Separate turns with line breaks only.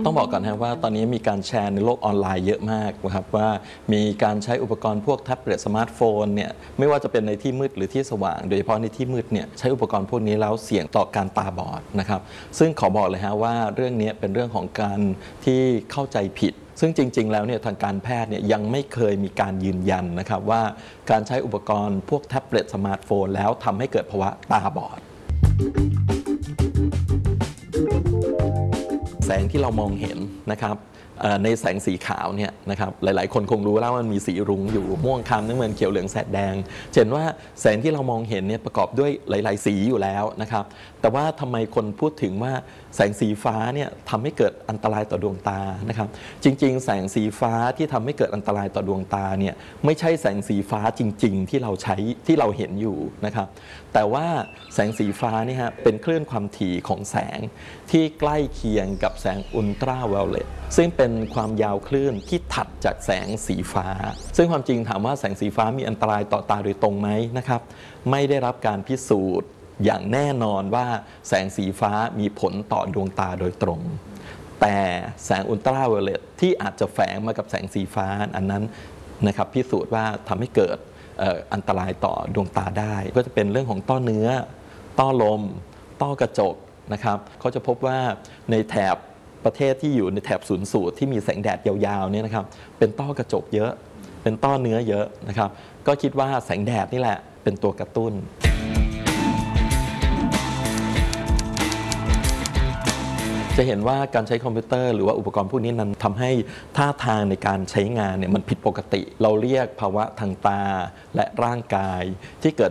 ต้องบอกก่อนนะว่าตอนนี้มีการแชร์ในโลกออนไลน์เยอะมากนะครับว่ามีการใช้อุปกรณ์พวกแท็บเล็ตสมาร์ทโฟนเนี่ยไม่ว่าจะเป็นในที่มืดหรือที่สว่างโดยเฉพาะในที่มืดเนี่ยใช้อุปกรณ์พวกนี้แล้วเสี่ยงต่อการตาบอดนะครับซึ่งขอบอกเลยฮะว่าเรื่องนี้เป็นเรื่องของการที่เข้าใจผิดซึ่งจริงๆแล้วเนี่ยทางการแพทย์เนี่ยยังไม่เคยมีการยืนยันนะครับว่าการใช้อุปกรณ์พวกแท็บเล็ตสมาร์ทโฟนแล้วทำให้เกิดภาวะตาบอดแสงที่เรามองเห็นนะครับในแสงสีขาวเนี่ยนะครับหลายๆคนคงรู้แล้วมันมีสีรุ้งอยู่ม่วงคล้ำน้ำเงินเขียวเหลืองแสดแดงเห็นว่าแสงที่เรามองเห็นเนี่ยประกอบด้วยหลายๆสีอยู่แล้วนะครับแต่ว่าทำไมคนพูดถึงว่าแสงสีฟ้าเนี่ยทำให้เกิดอันตรายต่อดวงตานะครับจริงๆแสงสีฟ้าที่ทำให้เกิดอันตรายต่อดวงตาเนี่ยไม่ใช่แสงสีฟ้าจริงๆที่เราใช้ที่เราเห็นอยู่นะครับแต่ว่าแสงสีฟ้านี่ฮะเป็นคลื่นความถี่ของแสงที่ใกล้เคียงกับแสงอุลตราไวโอเลตซึ่งเป็นความยาวคลื่นที่ถัดจากแสงสีฟ้าซึ่งความจริงถามว่าแสงสีฟ้ามีอันตรายต่อตาโดยตรงไหมนะครับไม่ได้รับการพิสูจน์อย่างแน่นอนว่าแสงสีฟ้ามีผลต่อดวงตาโดยตรงแต่แสงอุลตราไวโอเลตที่อาจจะแฝงมากับแสงสีฟ้าอันนั้นนะครับพิสูจน์ว่าทำให้เกิดอันตรายต่อดวงตาได้ก็จะเป็นเรื่องของต้อเนื้อต้อลมต้อกระจกนะครับเขาจะพบว่าในแถบประเทศที่อยู่ในแถบศูนย์สูตรที่มีแสงแดดยาวๆเนี่ยนะครับเป็นต้อกระจกเยอะเป็นต้อเนื้อเยอะนะครับก็คิดว่าแสงแดดนี่แหละเป็นตัวกระตุ้นจะเห็นว่าการใช้คอมพิวเตอร์หรือว่าอุปกรณ์พวกนี้นั้นทำให้ท่าทางในการใช้งานเนี่ยมันผิดปกติเราเรียกภาวะทางตาและร่างกายที่เกิด